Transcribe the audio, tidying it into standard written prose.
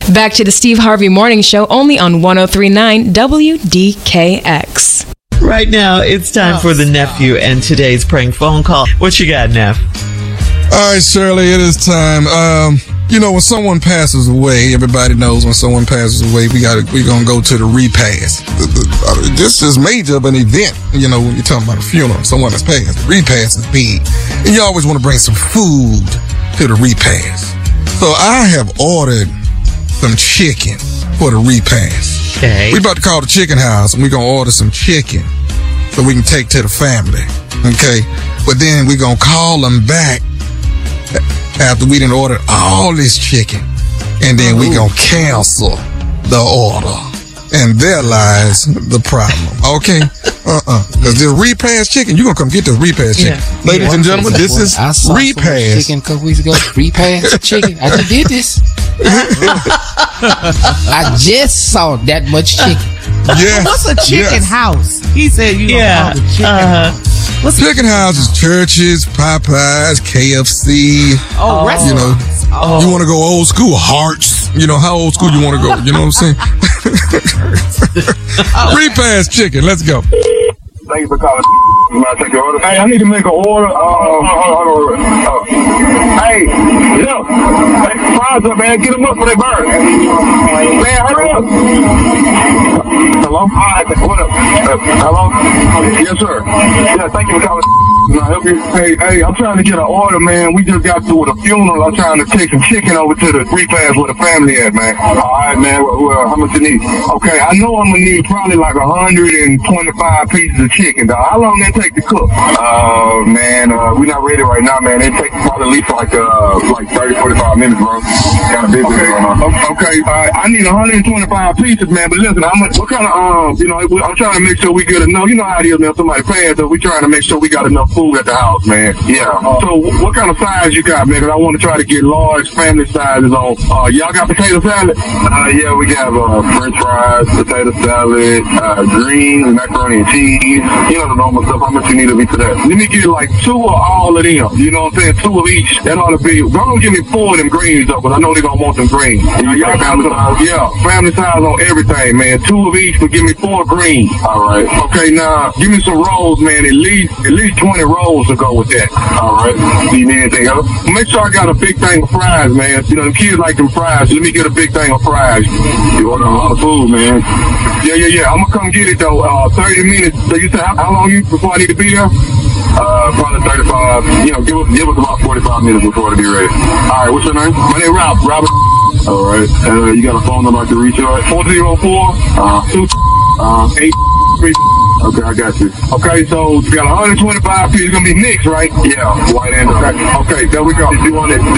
Back to the Steve Harvey Morning Show, only on 103.9 WDKX. Right now, it's time for the nephew and today's prank phone call. What you got, Neff? All right, Shirley, it is time. When someone passes away, everybody knows when someone passes away, we're gonna go to the repast. This is major of an event. When you're talking about a funeral, someone has passed. The repast is big, and you always want to bring some food to the repast. So I have ordered some chicken for the repast. Okay. We about to call the chicken house, and we're gonna order some chicken so we can take to the family. Okay, but then we're gonna call them back after we done ordered all this chicken, and then we gonna cancel the order, and there lies the problem. Okay, because the repast chicken, you gonna come get the repast chicken, ladies and gentlemen. This is repast chicken. A couple weeks ago, repast chicken. I just did this. I just saw that much chicken. Yes. What's a chicken house? He said you don't call the chicken house. Chicken houses, churches, Popeyes, KFC. Oh, restaurants. You want to go old school, Hearts. How old school you want to go? You know what I'm saying? Repast chicken. Let's go. Thank you for calling. You want to take your order? Hey, I need to make an order. Hey, look. Hey, fries up, man. Get them up for they burn. Man, hurry up. Hello? What up? Hello? Yes, sir. Yeah, thank you for calling. Can I help you? Hey, I'm trying to get an order, man. We just got through with a funeral. I'm trying to take some chicken over to the repast where the family at, man. All right, man. Well, how much you need? Okay, I know I'm going to need probably like 125 pieces of chicken, dog. How long that take to cook? Man, we're not ready right now, man. It takes probably at least like 30, 45 minutes, bro. Kind of busy right now. Okay, I need 125 pieces, man. But listen, what kind of, I'm trying to make sure we get enough. You know how it is, man. Somebody passed, so we trying to make sure we got enough food at the house, man. Yeah. So what kind of size you got, man? Because I want to try to get large family sizes on. Y'all got potato salad? Yeah, we got French fries, potato salad, greens, macaroni and cheese. The normal stuff. How much you need to be for that? Let me get like 2 of all of them. You know what I'm saying? 2 of each. That ought to be. Don't give me 4 of them greens though, because I know they're gonna want them greens. Y'all family size? Yeah, family size on everything, man. 2 of each, but give me 4 greens. All right. Okay, now give me some rolls, man. At least 20 rolls to go with that. All right. Do you need anything else? Make sure I got a big thing of fries, man. The kids like them fries. Let me get a big thing of fries. You order a lot of food, man. Yeah. I'm gonna come get it though. 30 minutes. So you said how long before I need to be there? Probably 35. Give us about 45 minutes before to be ready. All right. What's your name? My name is Robert. All right. You got a phone number I can reach you at? 404 2 8. Okay, I got you. Okay, so you got 125 pieces. It's gonna be mixed, right? Yeah, white and okay, there we go. If you want it.